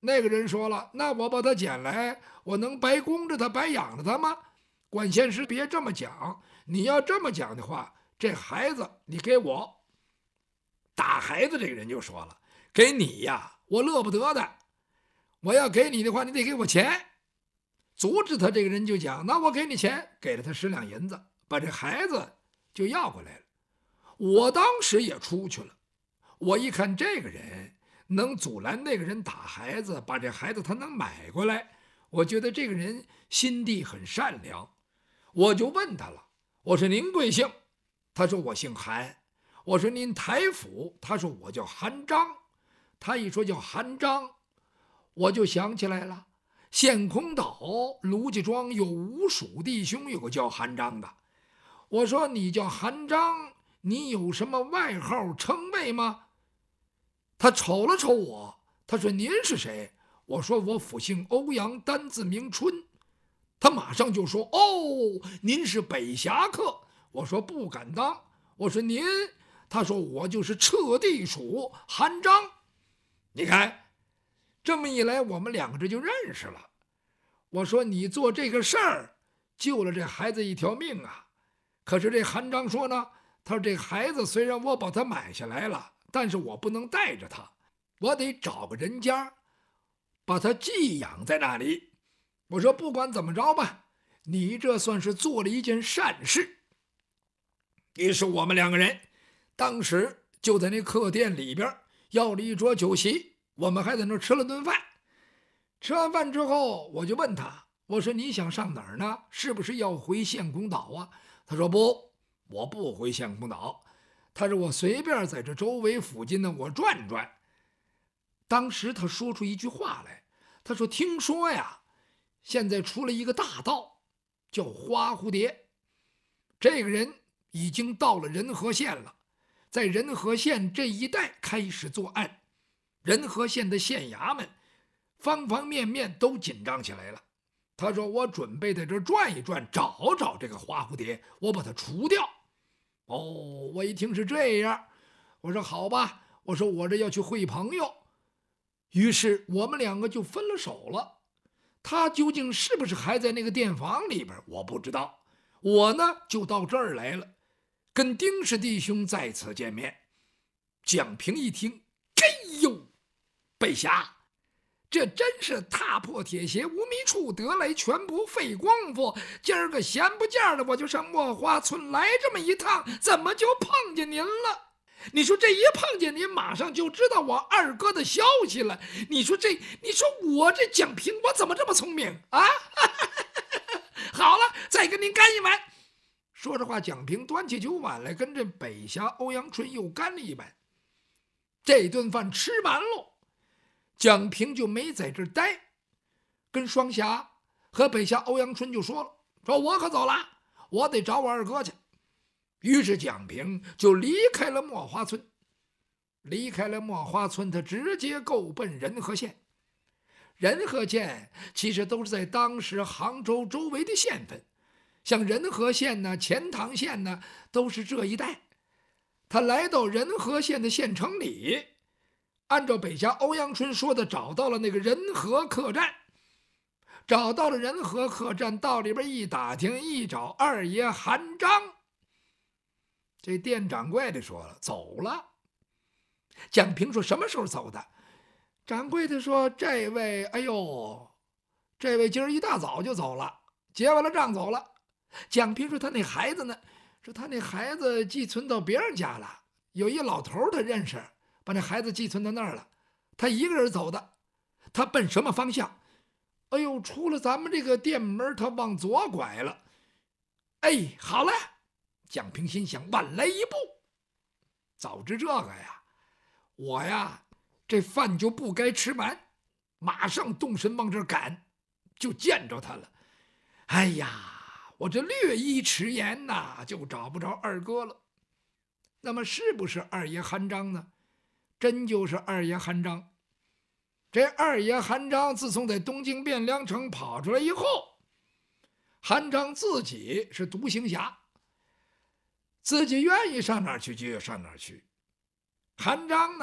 那个人说了，那我把他捡来，我能白供着他，白养着他吗？管闲事别这么讲，你要这么讲的话，这孩子你给我。打孩子这个人就说了，给你呀，我乐不得的，我要给你的话，你得给我钱。阻止他这个人就讲，那我给你钱，给了他10两银子，把这孩子就要过来了。我当时也出去了，我一看这个人能阻拦那个人打孩子，把这孩子他能买过来，我觉得这个人心地很善良。我就问他了，我说您贵姓？他说我姓韩。我说您台府？他说我叫韩章。他一说叫韩章，我就想起来了，县空岛卢家庄有5属弟兄，有个叫韩章的。我说你叫韩章，你有什么外号称谓吗？他瞅了瞅我，他说您是谁？我说我府姓欧阳，单字名春。他马上就说，哦，您是北侠客。我说不敢当。我说您？他说我就是彻地属韩章。你看这么一来，我们两个这就认识了。我说你做这个事儿救了这孩子一条命啊。可是这韩章说呢，他说这孩子虽然我把他买下来了，但是我不能带着他，我得找个人家把他寄养在那里。我说不管怎么着吧，你这算是做了一件善事。于是我们两个人当时就在那客店里边要了一桌酒席，我们还在那吃了顿饭。吃完饭之后，我就问他，我说你想上哪儿呢？是不是要回县公岛啊？他说不，我不回县公岛。他说我随便在这周围附近呢，我转转。当时他说出一句话来，他说听说呀，现在出了一个大盗，叫花蝴蝶。这个人已经到了仁和县了，在仁和县这一带开始作案。仁和县的县衙门方方面面都紧张起来了。他说我准备在这转一转，找找这个花蝴蝶，我把它除掉。哦，我一听是这样，我说好吧，我说我这要去会朋友。于是我们两个就分了手了。他究竟是不是还在那个店房里边，我不知道。我呢就到这儿来了，跟丁氏弟兄再次见面。蒋平一听，哎呦，北侠，这真是踏破铁鞋无觅处，得来全不费功夫。今儿个闲不见的，我就上墨花村来这么一趟，怎么就碰见您了？你说这一碰见您，马上就知道我二哥的消息了。你说我这蒋平，我怎么这么聪明啊？好了，再跟您干一碗。说着话，蒋平端起酒碗来，跟这北侠欧阳春又干了一碗。这顿饭吃完喽，蒋平就没在这儿待，跟双侠和北侠欧阳春就说了，说我可走了，我得找我二哥去。于是蒋平就离开了墨花村。离开了墨花村，他直接够奔仁和县。仁和县其实都是在当时杭州周围的县份，像仁和县呢、钱塘县呢，都是这一带。他来到仁和县的县城里，按照北侠欧阳春说的，找到了那个仁和客栈。找到了仁和客栈，到里边一打听，一找二爷韩章。这店掌柜的说了，走了。蒋平说什么时候走的？掌柜的说这位，哎呦，这位今儿一大早就走了，结完了账走了。蒋平说他那孩子呢？说他那孩子寄存到别人家了，有一老头他认识，把那孩子寄存到那儿了。他一个人走的。他奔什么方向？哎呦，出了咱们这个店门，他往左拐了。哎，好了，蒋平心想，晚来一步。早知这个呀，我呀这饭就不该吃完，马上动身往这儿赶，就见着他了。哎呀，我这略一迟延呐，就找不着二哥了。那么是不是二爷韩章呢？真就是二爷韩章。这二爷韩章自从在东京汴梁城跑出来以后，韩章自己是独行侠，自己愿意上哪儿去就上哪儿去。韩章呢